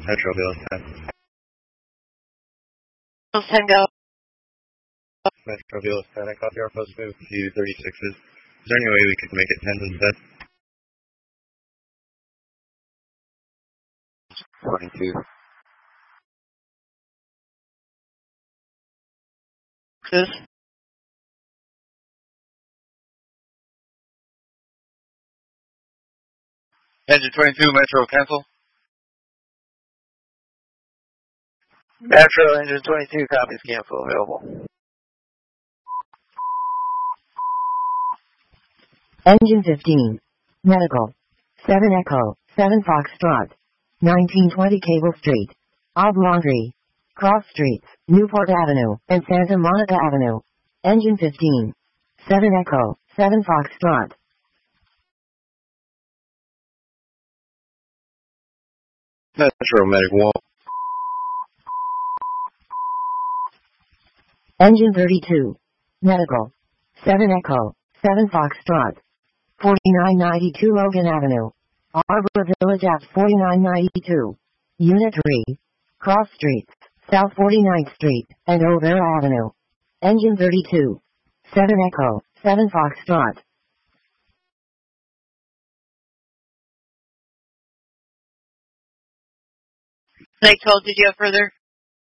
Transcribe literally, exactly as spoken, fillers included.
Metro Bills ten. Bills ten, go. Metro Bills ten, I copy our post move to thirty-sixes. Is there any way we could make it tens instead? twenty-two. This. Engine twenty-two, Metro, cancel. Metro, engine twenty-two, copies, cancel, available. Engine fifteen. Medical. seven Echo, seven Foxtrot. nineteen twenty Cable Street. Oblongry. Cross Streets, Newport Avenue, and Santa Monica Avenue. Engine fifteen. seven Echo, seven Foxtrot. Metro Medic one. Engine thirty-two. Medical. seven Echo, seven Foxtrot. forty-nine ninety-two Logan Avenue. Arbor Village at forty-nine ninety-two. Unit three. Cross Streets, South forty-ninth Street, and O'Vera Avenue. Engine thirty-two. seven Echo, seven Foxtrot. Snake twelve, did you have further?